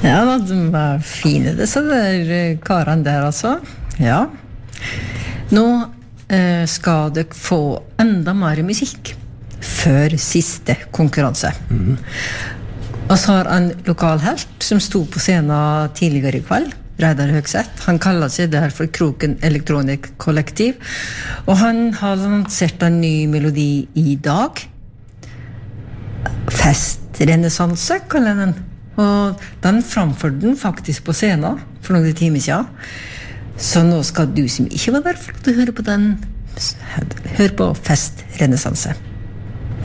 Ja, de var fine disse der karene der altså. Ja. Nå skal dere få enda mer musikk før siste konkurranse. Og så har en lokal helt som sto på scenen tidligere i kveld, Reidar Høgseth. Han kaller seg det her for Kroken Elektronik Kollektiv. Og han har lansert en ny melodi i dag. Festrenessanse, kaller den. Og den framførte den faktisk på scenen for noen timer siden. Så nå skal du som ikke var der for å høre på den, høre på Festrenessanse.